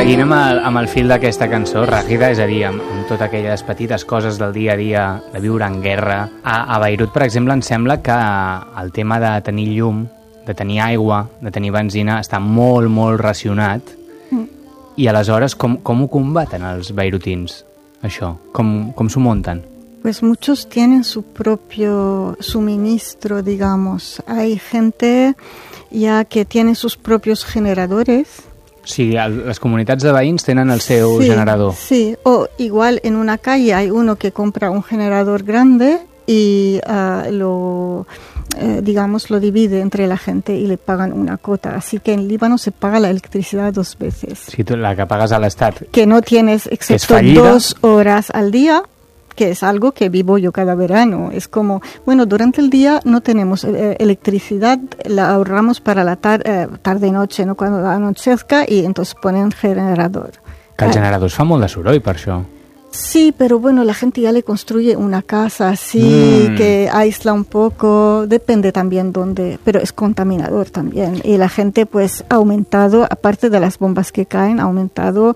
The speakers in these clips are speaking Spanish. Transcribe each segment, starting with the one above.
seguint amb el fil d'aquesta cançó, Ràfida, és a dir, amb totes aquelles petites coses del dia a dia, de viure en guerra. A Beirut, per exemple, em sembla que el tema de tenir llum, de tenir aigua, de tenir benzina, està molt, molt racionat. I aleshores, com ho combaten els beirutins, això? Com s'ho munten? Pues muchos tienen su propio suministro, digamos. Hay gente ya que tiene sus propios generadores. Sí, les comunitats de veïns tenen el seu generador. Sí, o igual en una calle hay uno que compra un generador grande y lo divide entre la gente y le pagan una cuota. Así que en Líbano se paga la electricidad 2 veces. Sí, la que pagas a l'Estat. Que no tienes excepto 2 horas al día, que es algo que vivo yo cada verano. Es como, bueno, durante el día no tenemos electricidad, la ahorramos para la tarde-noche, ¿no? Cuando anochezca, y entonces ponen generador. Que el generador fa molt de soroll per això. Sí, pero bueno, la gente ya le construye una casa así, que aísla un poco, depende también dónde, pero es contaminador también. Y la gente pues ha aumentado, aparte de las bombas que caen, ha aumentado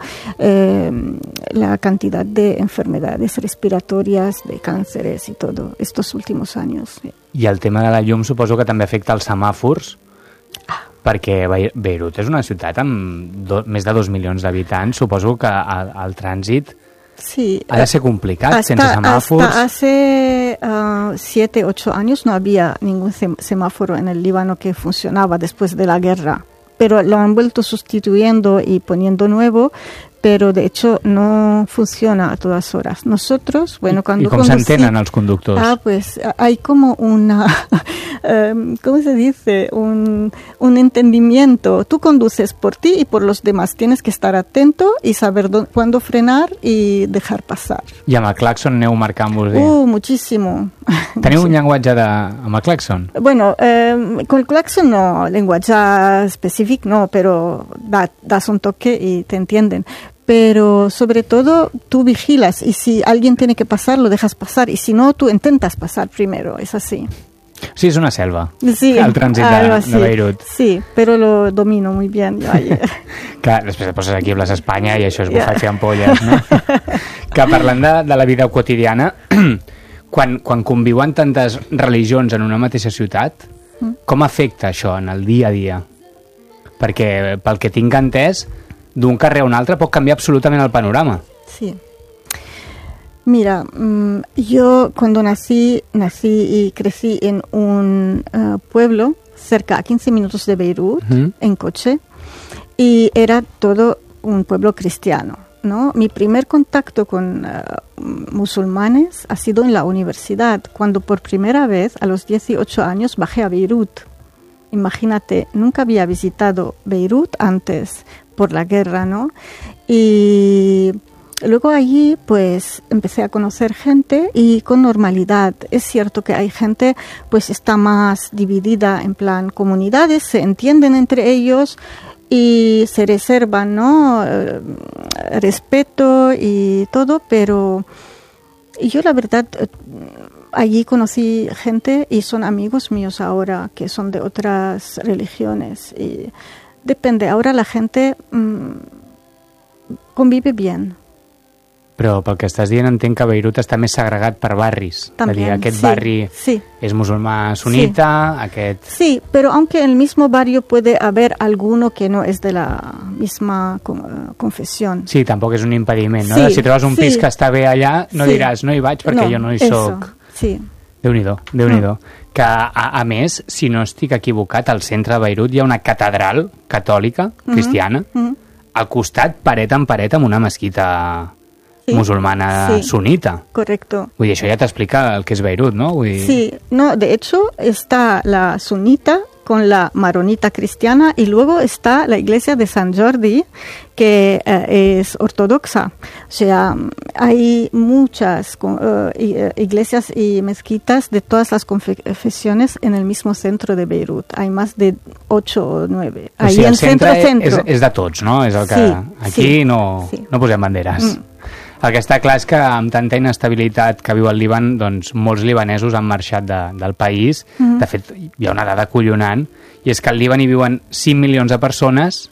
la cantidad de enfermedades respiratorias, de cánceres y todo, estos últimos años. I el tema de la llum suposo que també afecta els semàfors, perquè Beirut és una ciutat amb més de 2 milions d'habitants, suposo que el trànsit sí, ha de ser complicat, sense semàfors. Hasta hace 7, 8 años no había ningún semáforo en el Líbano que funcionaba después de la guerra, pero lo han vuelto sustituyendo y poniendo nuevo, pero de hecho no funciona a todas horas. Nosotros, bueno, cuando... ¿Y cómo se entenen els conductors? Pues hay como una... ¿cómo se dice? Un entendimiento. Tú conduces por ti y por los demás. Tienes que estar atento y saber cuándo frenar y dejar pasar. I amb el claxon aneu marcant-vos? Muchísimo. Teniu un llenguatge amb el claxon? Bueno, con el claxon no, lenguaje específico no, pero das un toque y te entienden. Pero sobre todo tú vigilas y si alguien tiene que pasar, lo dejas pasar, y si no, tú intentas pasar primero, es así. Sí, és una selva, sí, el trànsit de Beirut. Sí, pero lo domino muy bien. Clar, després et poses aquí a Plaça Espanya i això és bufar ampolles, no? Que parlant de la vida quotidiana, quan conviuen tantes religions en una mateixa ciutat, com afecta això en el dia a dia? Perquè, pel que tinc entès, d'un carrer a un altre pot canviar absolutament el panorama. Sí. Mira, yo cuando nací y crecí en un pueblo cerca a 15 minutos de Beirut, en coche, y era todo un pueblo cristiano, ¿no? Mi primer contacto con musulmanes ha sido en la universidad, cuando por primera vez, a los 18 años, bajé a Beirut. Imagínate, nunca había visitado Beirut antes por la guerra, ¿no? Y luego allí pues empecé a conocer gente y con normalidad. Es cierto que hay gente pues está más dividida en plan comunidades, se entienden entre ellos y se reservan, ¿no? Respeto y todo, pero yo la verdad allí conocí gente y son amigos míos ahora que son de otras religiones y depende, ahora la gente convive bien. Però pel que estàs dient entenc que Beirut està més segregat per barris. También, aquest barri és musulmà sunita, aquest... Sí, pero aunque en el mismo barrio puede haber alguno que no es de la misma confesión. Sí, tampoc és un impediment, no? Si trobes un pis que està bé allà, no diràs, no hi vaig perquè jo no hi soc. Sí. Déu-n'hi-do, Déu-n'hi-do. Que, a més, si no estic equivocat, al centre de Beirut hi ha una catedral catòlica, cristiana, al costat, paret en paret, amb una mesquita musulmana sunita. Correcto. Vull dir, això ja t'explica el que és Beirut, no? Sí, no, de hecho está la sunita con la maronita cristiana y luego está la iglesia de San Jordi, que es ortodoxa. O sea, hay muchas iglesias y mezquitas de todas las confesiones en el mismo centro de Beirut. Hay más de 8 o 9. O sigui, el centre és de tots, no? És el que aquí no posem banderes. El que està clar és que amb tanta inestabilitat que viu el Líban, doncs molts libanesos han marxat del país. De fet, hi ha una dada acollonant, i és que al Líban hi viuen 5 milions de persones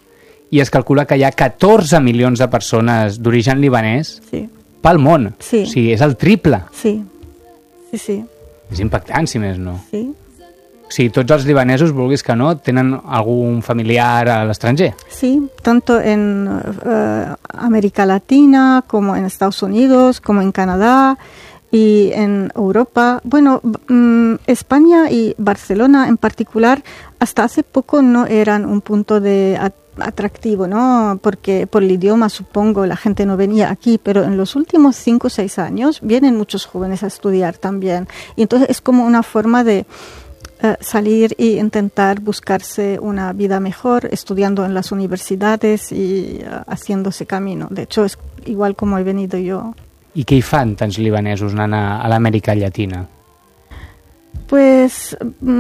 i es calcula que hi ha 14 milions de persones d'origen libanès pel món. Sí. O sigui, és el triple. Sí, sí, sí. És impactant, si més no. Sí. O sigui, tots els libanesos, vulguis que no, tenen algun familiar a l'estranger. Sí, tanto en América Latina como en Estados Unidos, como en Canadá y en Europa. Bueno, España y Barcelona en particular hasta hace poco no eran un punto de atractivo, ¿no? Porque por el idioma, supongo, la gente no venía aquí, pero en los últimos 5 o 6 años vienen muchos jóvenes a estudiar también. Y entonces es como una forma de salir e intentar buscarse una vida mejor, estudiando en las universidades y haciéndose camino. De hecho, es igual como he venido yo. I què hi fan tants libanesos anant a l'Amèrica Llatina? Pues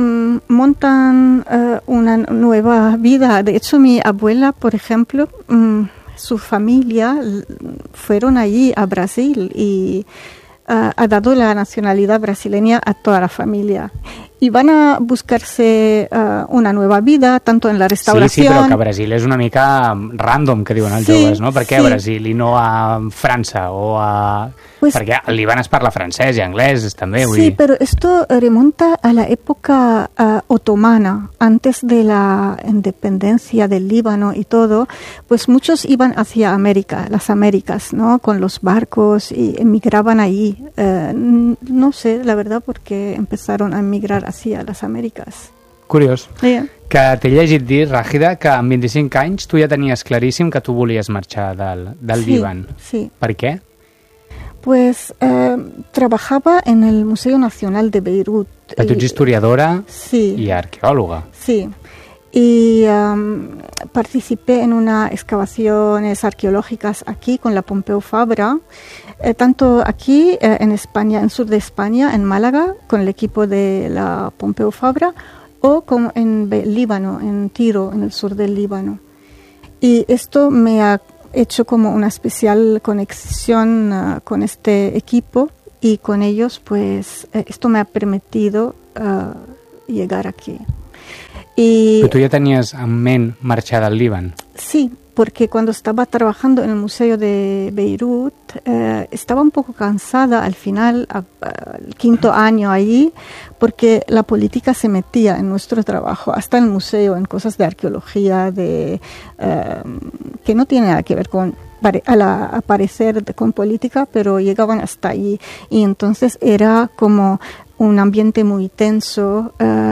montan una nueva vida. De hecho, mi abuela, por ejemplo, su familia fueron allí a Brasil y ha dado la nacionalidad brasileña a toda la familia. I van a buscar-se una nueva vida, tanto en la restauració... Sí, però que Brasil és una mica random, que diuen els joves, no? Per què a Brasil i no a França o a... Perquè al Líban es parla francès i anglès també. Sí, pero esto remonta a la época otomana, antes de la independencia del Líbano y todo, pues muchos iban hacia América, las Américas, ¿no? Con los barcos y emigraban allí. No sé, la verdad, por qué empezaron a emigrar hacia las Américas. Curiós. Que t'he llegit dir, Ràgida, que amb 25 anys tu ja tenies claríssim que tu volies marxar del Líban. Sí. Per què? Pues trabajaba en el Museo Nacional de Beirut. Tu ets historiadora y arqueóloga. Sí, y participé en unas excavaciones arqueológicas aquí con la Pompeu Fabra, tanto aquí en España, en sur de España, en Málaga, con el equipo de la Pompeu Fabra, o como en Líbano, en Tiro, en el sur del Líbano. Y esto me ha hecho como una especial conexión con este equipo y con ellos, pues esto me ha permitido llegar aquí. Però tu ja tenies en ment marxar del Líban? Sí, porque cuando estaba trabajando en el Museo de Beirut estaba un poco cansada al final, el 5º año allí, porque la política se metía en nuestro trabajo, hasta en el museo, en cosas de arqueología, que no tiene nada que ver con aparecer con política, pero llegaban hasta allí. Y entonces era como un ambiente muy tenso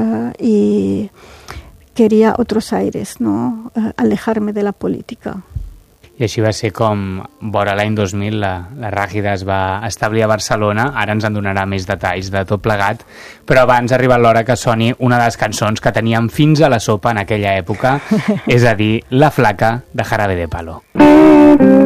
y quería otros aires, ¿no? Alejarme de la política. I així va ser com, vora l'any 2000, la Ràgida es va establir a Barcelona. Ara ens en donarà més detalls de tot plegat, però abans ha arribat l'hora que soni una de les cançons que teníem fins a la sopa en aquella època, és a dir, La flaca, de Jarabe de Palo.